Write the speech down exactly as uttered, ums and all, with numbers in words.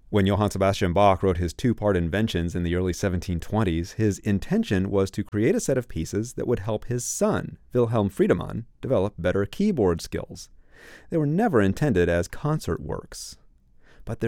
When Johann Sebastian Bach wrote his two-part Inventions in the early seventeen twenties, his intention was to create a set of pieces that would help his son, Wilhelm Friedemann, develop better keyboard skills. They were never intended as concert works.